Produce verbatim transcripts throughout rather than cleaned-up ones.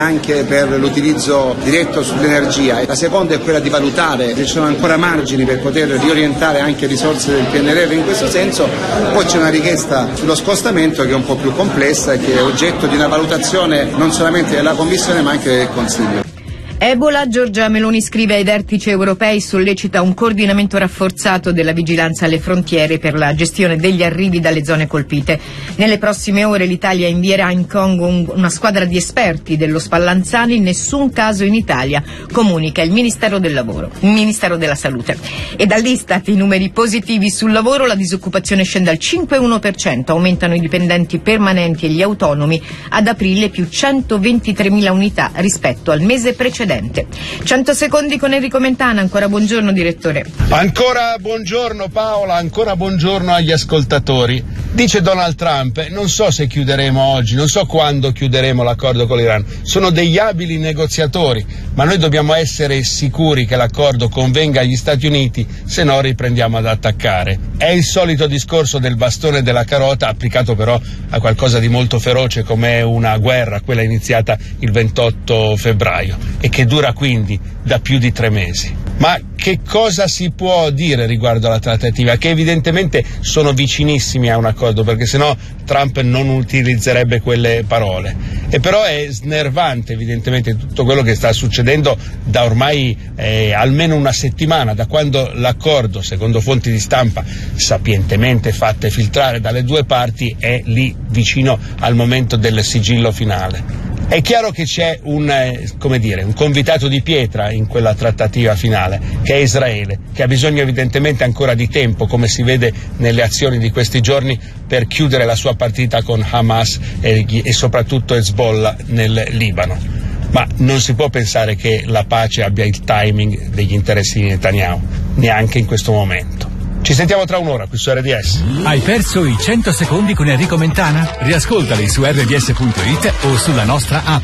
anche per l'utilizzo diretto sull'energia. La seconda è quella di valutare se ci sono ancora margini per poter riorientare anche risorse del P N R R in questo senso. Poi c'è una richiesta sullo scostamento che è un po' più complessa e che è oggetto di una valutazione non solamente della Commissione ma anche del Consiglio. Ebola, Giorgia Meloni scrive ai vertici europei, sollecita un coordinamento rafforzato della vigilanza alle frontiere per la gestione degli arrivi dalle zone colpite. Nelle prossime ore l'Italia invierà in Congo un, una squadra di esperti dello Spallanzani, nessun caso in Italia, comunica il Ministero del Lavoro, il Ministero della Salute. E dall'Istat i numeri positivi sul lavoro, la disoccupazione scende al cinque virgola uno per cento, aumentano i dipendenti permanenti e gli autonomi, ad aprile più centoventitremila unità rispetto al mese precedente. cento secondi con Enrico Mentana, ancora buongiorno direttore. Ancora buongiorno Paola, ancora buongiorno agli ascoltatori. Dice Donald Trump, non so se chiuderemo oggi, non so quando chiuderemo l'accordo con l'Iran, sono degli abili negoziatori, ma noi dobbiamo essere sicuri che l'accordo convenga agli Stati Uniti, se no riprendiamo ad attaccare. È il solito discorso del bastone e della carota, applicato però a qualcosa di molto feroce come una guerra, quella iniziata il ventotto febbraio e che dura quindi da più di tre mesi. Ma che cosa si può dire riguardo alla trattativa? Che evidentemente sono vicinissimi a un accordo, perché sennò Trump non utilizzerebbe quelle parole. E però è snervante evidentemente tutto quello che sta succedendo da ormai eh, almeno una settimana, da quando l'accordo, secondo fonti di stampa sapientemente fatte filtrare dalle due parti, è lì vicino al momento del sigillo finale. È chiaro che c'è un, eh, come dire, un convitato di pietra in quella trattativa finale, che è Israele, che ha bisogno evidentemente ancora di tempo, come si vede nelle azioni di questi giorni, per chiudere la sua partita con Hamas e, e soprattutto Hezbollah nel Libano. Ma non si può pensare che la pace abbia il timing degli interessi di Netanyahu, neanche in questo momento. Ci sentiamo tra un'ora qui su R D S. Hai perso i cento secondi con Enrico Mentana? Riascoltali su erre di esse punto it o sulla nostra app.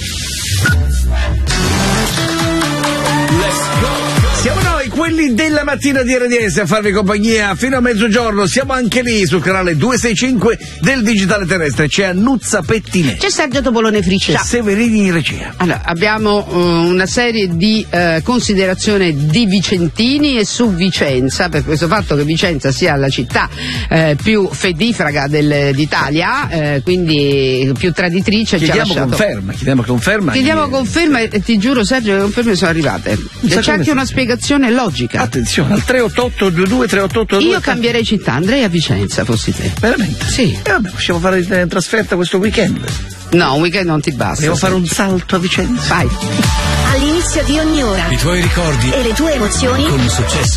Siamo noi, quelli della mattina di R D S, a farvi compagnia fino a mezzogiorno. Siamo anche lì sul canale duecentosessantacinque del digitale terrestre. C'è Annuzza Pettine, c'è Sergio Topolone Friccia, c'è Severini in regia. Allora, abbiamo uh, una serie di uh, considerazioni di vicentini e su Vicenza, per questo fatto che Vicenza sia la città uh, più fedifraga del, d'Italia, uh, quindi più traditrice. Chiediamo ci ha lasciato... conferma, chiediamo conferma. Chiediamo che... conferma e ti giuro Sergio che le conferme sono arrivate. E c'è anche una spiegazione logica. Attenzione, al tre otto otto due due tre otto otto due. Io cambierei città, andrei a Vicenza fossi te. Veramente? Sì. E vabbè, possiamo fare in trasferta questo weekend. No, un weekend non ti basta. Devo fare un salto a Vicenza. Vai. All'inizio di ogni ora I tuoi ricordi e le tue emozioni con il successo